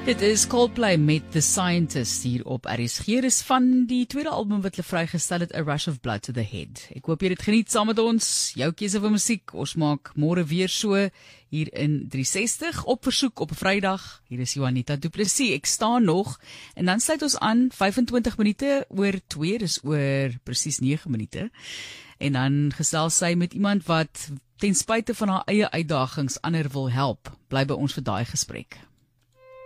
Dit is Coldplay met The Scientist hier op RSG. Is van die tweede album wat hulle vrygestel het, A Rush of Blood to the Head. Ek hoop jy het geniet saam met ons. Jou keuse vir musiek. Ons maak môre weer so hier in 360 op versoek op 'n Vrydag. Hier is Juanita Du Plessis. Ek staan nog en dan sluit ons aan 25 minute oor 2, dis oor presies 9 minute. En dan gesels sy met iemand wat ten spyte van haar eie uitdagings ander wil help. Bly by ons vir daai gesprek.